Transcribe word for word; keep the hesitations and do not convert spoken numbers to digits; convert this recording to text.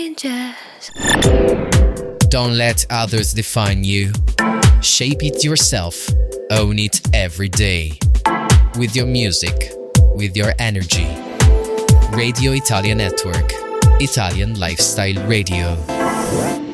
Don't let others define you. Shape it yourself. Own it every day. With your music, with your energy. Radio Italia Network. Italian Lifestyle Radio.